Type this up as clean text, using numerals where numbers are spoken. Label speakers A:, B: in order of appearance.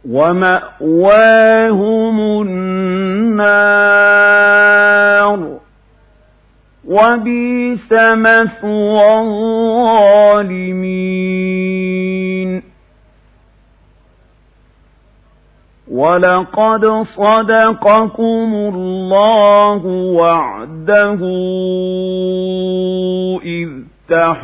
A: ومأواهم النار وبئس مثوى الظالمين ولقد صدقكم الله وعده إذ